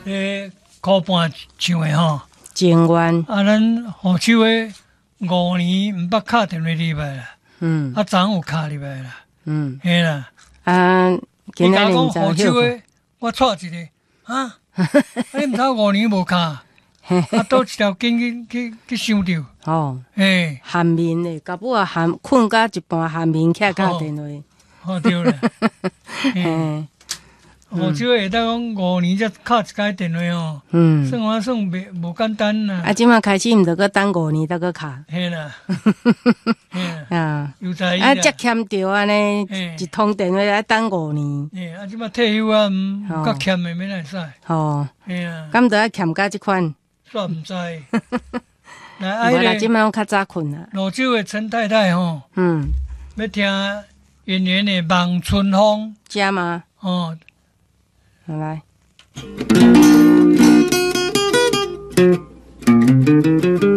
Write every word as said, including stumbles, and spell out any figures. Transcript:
诶，箍半唱的吼， 情愿。 啊，咱河手的五年毋捌敲电话入来啦， 嗯啊，昨有敲入来啦， 嗯嘿啦。 啊， 伊今甲我仔日毋知讲河手晓的，我错一个啊，啊，你毋知五年无敲，啊，倒一条筋去去去想着， 哦， 嘿， 寒眠的，甲母啊寒困到一半寒眠起来敲电话。 好对啦。嘿， 嘿， 河手会当讲五年才敲一摆电话哦， 嗯， 算我算袂无简单啦啊，。即马开始毋得个等五年，得个敲。 嘿啦，嘿啦， 啊， 有才艺啊， 啦接。欠着安尼嘿一通电话来等五年， 嘿，啊，即马退休啊，毋哦较欠的免来使。 吼， 嘿啊， 敢得欠甲即款？ 煞毋知。来，啊， 无啦， 迄个即马拢较早困啦。 泸州的陈太太吼， 嗯， 要听演员的《望春风食吗？》 哦。 好来。